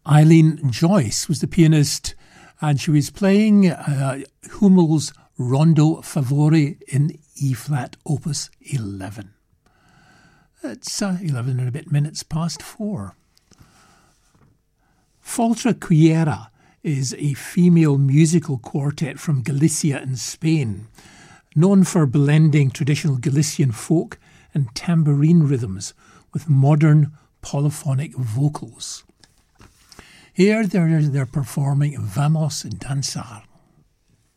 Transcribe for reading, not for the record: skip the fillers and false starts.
Eileen Joyce was the pianist, and she was playing Hummel's Rondo Favore in E-flat, Opus 11. It's 11 and a bit minutes past 4. Foltra Cullera is a female musical quartet from Galicia in Spain, known for blending traditional Galician folk and tambourine rhythms with modern polyphonic vocals. Here they're performing Vamos Danzar.